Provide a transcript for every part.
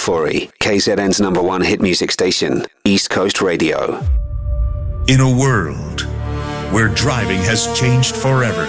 Fourie, KZN's #1 hit music station, East Coast Radio. In a world where driving has changed forever,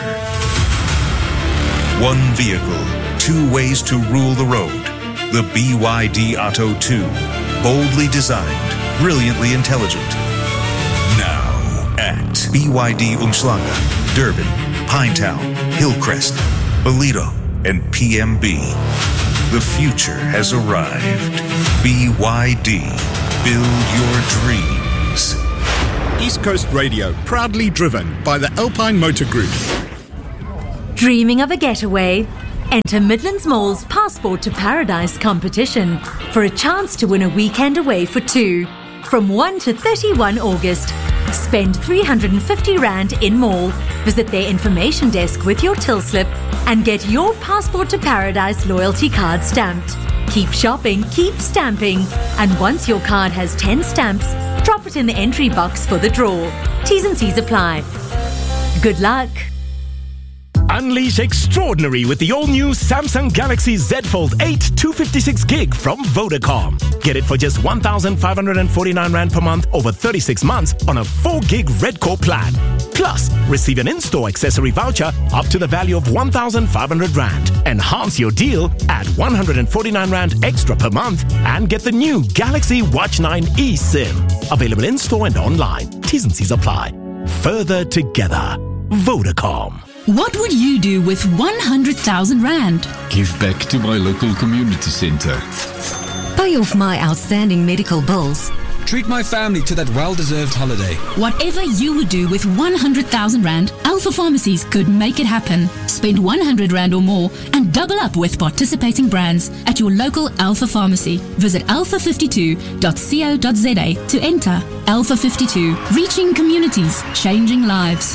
one vehicle, two ways to rule the road. The BYD Atto 2, boldly designed, brilliantly intelligent. Now at BYD Umhlanga, Durban, Pinetown, Hillcrest, Ballito, and PMB. The future has arrived. BYD. Build your dreams. East Coast Radio, proudly driven by the Alpine Motor Group. Dreaming of a getaway? Enter Midlands Mall's Passport to Paradise competition for a chance to win a weekend away for two. From 1 to 31 August. Spend R350 in mall, visit their information desk with your till slip and get your Passport to Paradise loyalty card stamped. Keep shopping, keep stamping, and once your card has 10 stamps, drop it in the entry box for the draw. T's and C's apply. Good luck. Unleash extraordinary with the all-new Samsung Galaxy Z Fold 8 256GB from Vodacom. Get it for just R1,549 per month over 36 months on a 4GB Red Core plan. Plus, receive an in-store accessory voucher up to the value of R1,500. Enhance your deal at R149 extra per month and get the new Galaxy Watch 9 eSIM. Available in-store and online. T's and C's apply. Further together. Vodacom. What would you do with 100,000 Rand? Give back to my local community centre. Pay off my outstanding medical bills. Treat my family to that well-deserved holiday. Whatever you would do with 100,000 Rand, Alpha Pharmacies could make it happen. Spend 100 Rand or more and double up with participating brands at your local Alpha Pharmacy. Visit alpha52.co.za to enter. Alpha 52, reaching communities, changing lives.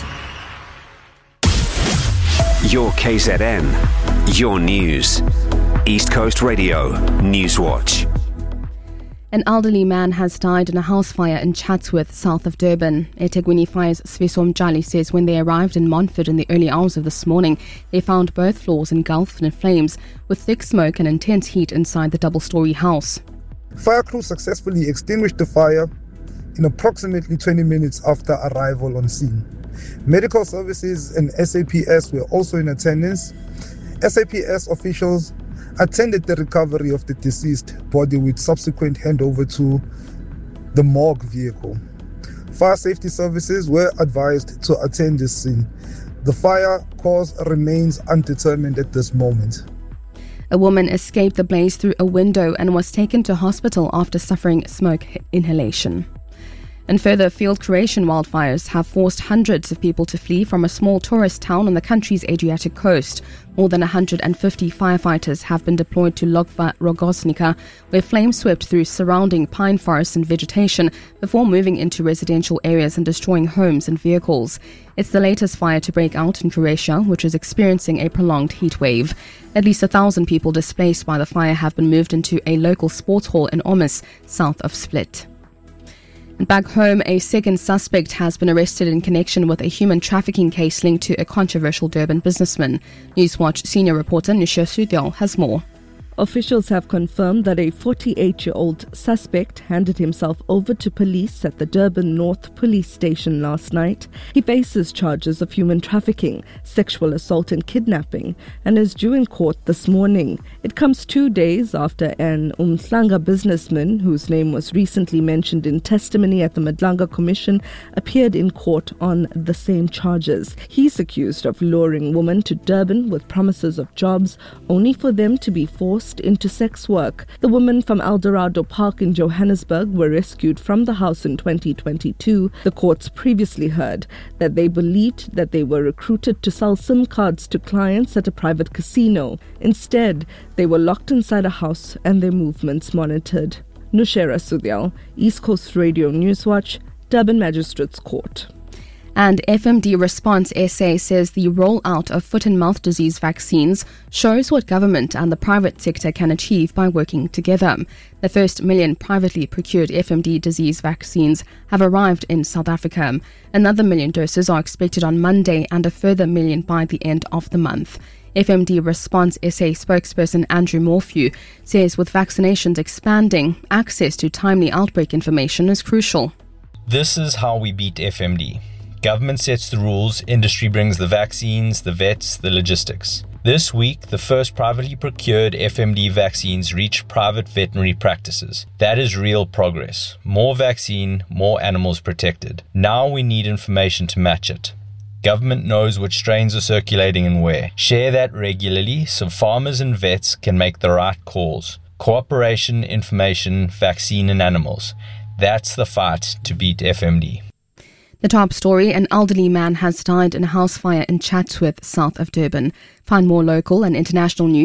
Your KZN, your news. East Coast Radio, Newswatch. An elderly man has died in a house fire in Chatsworth, south of Durban. eThekwini Fire's Svisom Jali says when they arrived in Montfort in the early hours of this morning, they found both floors engulfed in flames, with thick smoke and intense heat inside the double-storey house. Fire crew successfully extinguished the fire in approximately 20 minutes after arrival on scene. Medical services and SAPS were also in attendance. SAPS officials attended the recovery of the deceased body with subsequent handover to the morgue vehicle. Fire safety services were advised to attend this scene. The fire cause remains undetermined at this moment. A woman escaped the blaze through a window and was taken to hospital after suffering smoke inhalation. And further, field Croatian wildfires have forced hundreds of people to flee from a small tourist town on the country's Adriatic coast. More than 150 firefighters have been deployed to Lokva Rogoznica, where flames swept through surrounding pine forests and vegetation before moving into residential areas and destroying homes and vehicles. It's the latest fire to break out in Croatia, which is experiencing a prolonged heat wave. At least 1,000 people displaced by the fire have been moved into a local sports hall in Omis, south of Split. Back home, a second suspect has been arrested in connection with a human trafficking case linked to a controversial Durban businessman. Newswatch senior reporter Nisha Sudhyal has more. Officials have confirmed that a 48-year-old suspect handed himself over to police at the Durban North Police Station last night. He faces charges of human trafficking, sexual assault and kidnapping, and is due in court this morning. It comes 2 days after an Umhlanga businessman, whose name was recently mentioned in testimony at the Madlanga Commission, appeared in court on the same charges. He's accused of luring women to Durban with promises of jobs, only for them to be forced into sex work. The women from Eldorado Park in Johannesburg were rescued from the house in 2022. The courts previously heard that they believed that they were recruited to sell SIM cards to clients at a private casino. Instead, they were locked inside a house and their movements monitored. Nushera Sudhyal, East Coast Radio Newswatch, Durban Magistrates Court. And FMD Response SA says the rollout of foot and mouth disease vaccines shows what government and the private sector can achieve by working together. The first million privately procured FMD disease vaccines have arrived in South Africa. Another 1 million doses are expected on Monday and a further 1 million by the end of the month. FMD Response SA spokesperson Andrew Morphew says with vaccinations expanding, access to timely outbreak information is crucial. This is how we beat FMD. Government sets the rules, industry brings the vaccines, the vets, the logistics. This week, the first privately procured FMD vaccines reached private veterinary practices. That is real progress. More vaccine, more animals protected. Now we need information to match it. Government knows which strains are circulating and where. Share that regularly so farmers and vets can make the right calls. Cooperation, information, vaccine and animals. That's the fight to beat FMD. The top story, an elderly man has died in a house fire in Chatsworth, south of Durban. Find more local and international news